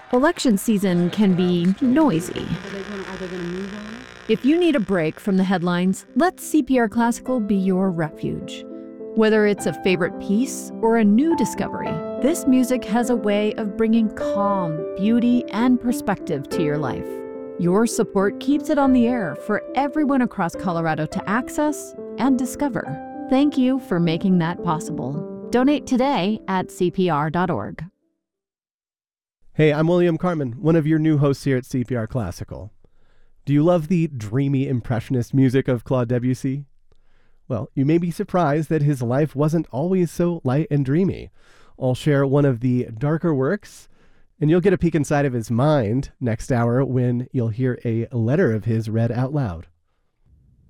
Election season can be noisy. If you need a break from the headlines, let CPR Classical be your refuge. Whether it's a favorite piece or a new discovery, this music has a way of bringing calm, beauty, and perspective to your life. Your support keeps it on the air for everyone across Colorado to access and discover. Thank you for making that possible. Donate today at CPR.org. Hey, I'm William Carmen, one of your new hosts here at CPR Classical. Do you love the dreamy impressionist music of Claude Debussy? Well, you may be surprised that his life wasn't always so light and dreamy. I'll share one of the darker works, and you'll get a peek inside of his mind next hour when you'll hear a letter of his read out loud.